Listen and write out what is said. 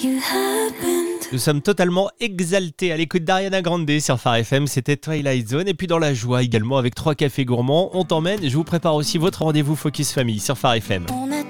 Nous sommes totalement exaltés à l'écoute d'Ariana Grande sur Phare FM, c'était Twilight Zone. Et puis dans la joie également avec 3 cafés gourmands, on t'emmène. Je vous prépare aussi votre rendez-vous Focus Famille sur Phare FM.